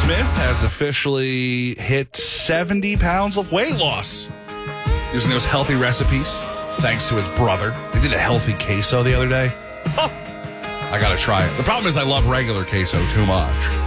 Smith has officially hit 70 pounds of weight loss using those healthy recipes, thanks to his brother. They did a healthy queso the other day. I got to try it. The problem is I love regular queso too much.